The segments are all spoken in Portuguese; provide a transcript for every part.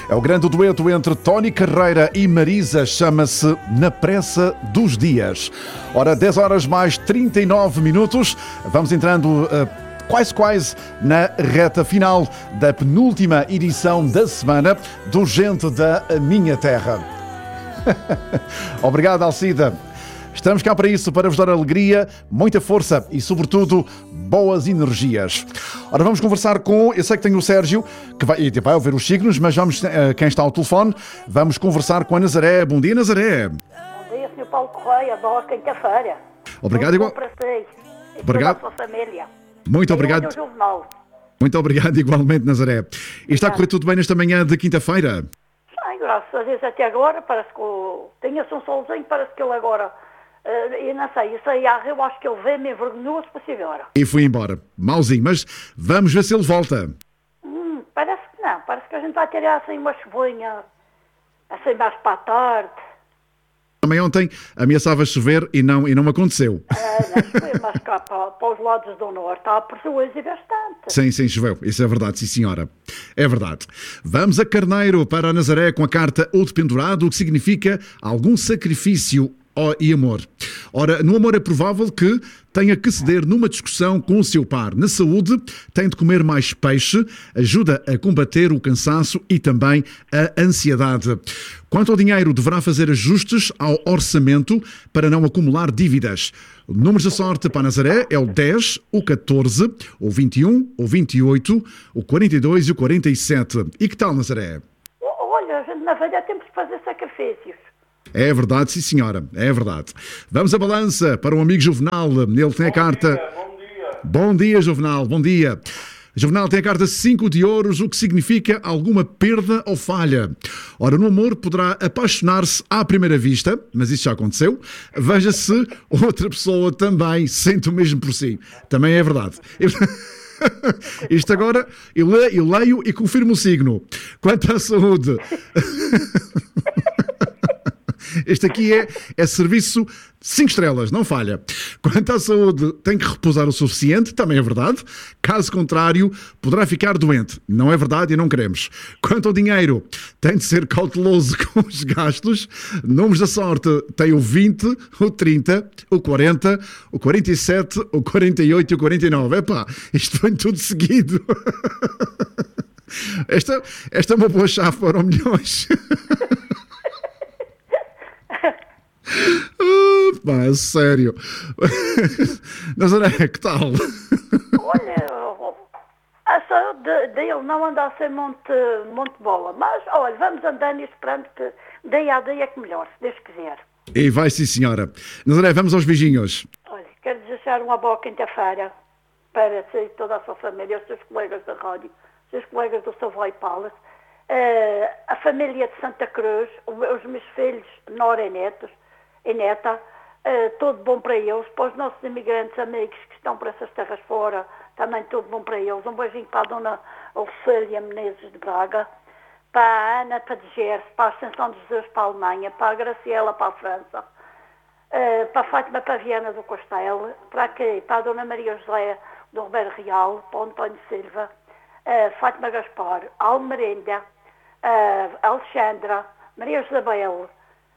É o grande dueto entre Tony Carreira e Marisa, chama-se Na Pressa dos Dias. Ora, 10 horas mais 39 minutos, vamos entrando quase na reta final da penúltima edição da semana do Gente da Minha Terra. Obrigado, Alcida. Estamos cá para isso, para vos dar alegria, muita força e, sobretudo, boas energias. Ora, vamos conversar com... Eu sei que tenho o Sérgio, que vai ouvir os signos, mas vamos, quem está ao telefone, vamos conversar com a Nazaré. Bom dia, Nazaré. Bom dia, Sr. Paulo Correia. Boa quinta-feira. Obrigado, igual. Para si e obrigado. toda a sua família. Muito obrigado. Muito obrigado, igualmente, Nazaré. E está a correr tudo bem nesta manhã de quinta-feira? Ai, graças a Deus, até agora, parece que tinha-se um solzinho, parece que ele agora... eu não sei, isso aí eu acho que ele veio, me envergonhou-se para se embora. E foi embora. Mauzinho, mas vamos ver se ele volta. Parece que não. Parece que a gente vai ter assim uma chuvinha, assim mais para a tarde. Também ontem ameaçava chover e não aconteceu. Não choveu, mas cá para os lados do norte há prejuízo bastante. Sim, choveu. Isso é verdade, sim senhora. É verdade. Vamos a Carneiro para a Nazaré com a carta O Dependurado, o que significa algum sacrifício e amor. Ora, no amor é provável que tenha que ceder numa discussão com o seu par. Na saúde, tem de comer mais peixe, ajuda a combater o cansaço e também a ansiedade. Quanto ao dinheiro, deverá fazer ajustes ao orçamento para não acumular dívidas. Números da sorte para a Nazaré é o 10, o 14, o 21, o 28, o 42 e o 47. E que tal, Nazaré? Olha, a gente na velha temos que fazer sacrifícios. É verdade, sim senhora, é verdade. Vamos à balança para o amigo Juvenal. Ele tem a carta... Bom dia. Bom dia, Juvenal, bom dia. Juvenal tem a carta 5 de ouros, o que significa alguma perda ou falha. Ora, no amor poderá apaixonar-se à primeira vista, mas isso já aconteceu. Veja se outra pessoa também sente o mesmo por si. Também é verdade. Isto agora, eu leio e confirmo o signo. Quanto à saúde... Este aqui é serviço 5 estrelas, não falha. Quanto à saúde, tem que repousar o suficiente, também é verdade. Caso contrário, poderá ficar doente. Não é verdade e não queremos. Quanto ao dinheiro, tem de ser cauteloso com os gastos. Números da sorte, tem o 20, o 30, o 40, o 47, o 48 e o 49. Epá, isto vem tudo seguido. Esta é uma boa chave para o milhões. Pá, sério. Nazaré, que tal? Olha, a saúde dele não anda a ser muito boa, mas olha, vamos andando e esperando que dia a dia é que melhor, se Deus quiser. E vai sim, senhora. Nazaré, vamos aos beijinhos. Olha, quero desejar uma boa quinta-feira para si e toda a sua família, os seus colegas da rádio, os seus colegas do Savoy Palace, a família de Santa Cruz, os meus filhos, Nora e Neta, tudo bom para eles, para os nossos imigrantes amigos que estão para essas terras fora, também tudo bom para eles. Um beijinho para a dona Lucília Menezes de Braga, para a Ana Padegers, para a Ascensão de Jesus para a Alemanha, para a Graciela para a França, para a Fátima Paviana do Castelo, para a dona Maria José do Ribeiro Real, para o António Silva, Fátima Gaspar, Almerenda, Alexandra, Maria Isabel,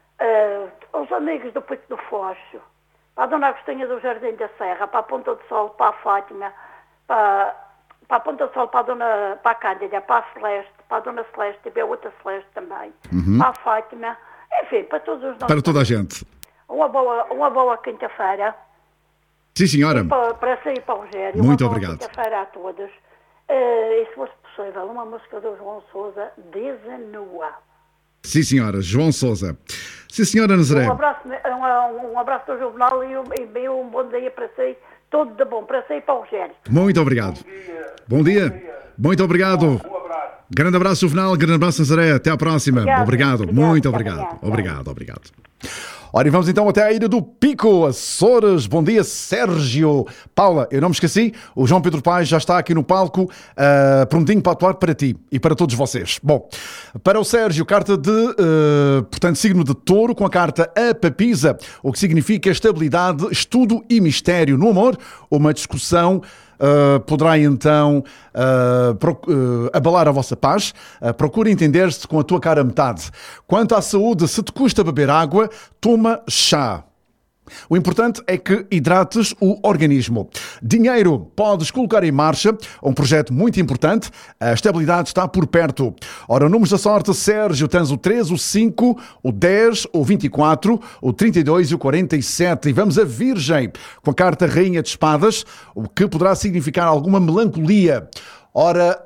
os amigos do Pico do Focho, para a Dona Agostinha do Jardim da Serra, para a Ponta do Sol, para a Fátima, para a Ponta do Sol, para a Cândida, para a Celeste, para a Dona Celeste e para a outra Celeste também, para a Fátima, enfim, para todos os nossos... Para toda a gente. Uma boa quinta-feira. Sim, senhora. Para si e para o Rogério. Muito uma obrigado. Boa quinta-feira a todos. E se fosse possível, uma música do João Sousa, Desanua. Sim, senhora. João Sousa. Sim, senhora Nazaré. Um abraço do Juvenal e um bom dia para si. Tudo de bom para si e para o Rogério. Muito obrigado. Bom dia. Muito obrigado. Um abraço. Grande abraço, Juvenal. Grande abraço, Nazaré. Até à próxima. Obrigado. Muito obrigado. Obrigado. Obrigado. Ora, e vamos então até a Ilha do Pico, Açores. Bom dia, Sérgio. Paula, eu não me esqueci, o João Pedro Paes já está aqui no palco, prontinho para atuar para ti e para todos vocês. Bom, para o Sérgio, carta de, portanto, signo de Touro, com a carta A Papisa, o que significa estabilidade, estudo e mistério no amor, uma discussão poderá então abalar a vossa paz. Procura entender-se com a tua cara metade. Quanto à saúde, se te custa beber água, toma chá. O importante é que hidrates o organismo. Dinheiro, podes colocar em marcha um projeto muito importante. A estabilidade está por perto. Ora, números da sorte, Sérgio, tens o 3, o 5, o 10, o 24, o 32 e o 47. E vamos a Virgem, com a carta Rainha de Espadas, o que poderá significar alguma melancolia. Ora...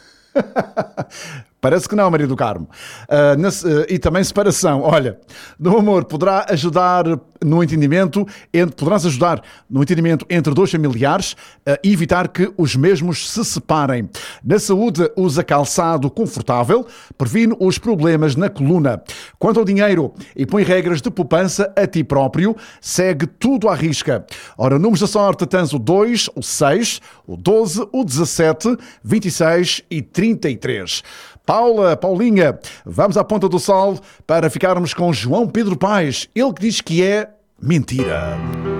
Parece que não, Maria do Carmo. E também separação. Olha, no amor, poderás ajudar no entendimento entre dois familiares e evitar que os mesmos se separem. Na saúde, usa calçado confortável, previne os problemas na coluna. Quanto ao dinheiro, e põe regras de poupança a ti próprio, segue tudo à risca. Ora, números da sorte, tens o 2, o 6, o 12, o 17, 26 e 33. Paulinha, vamos à Ponta do Sol para ficarmos com João Pedro Paes. Ele que diz que é mentira.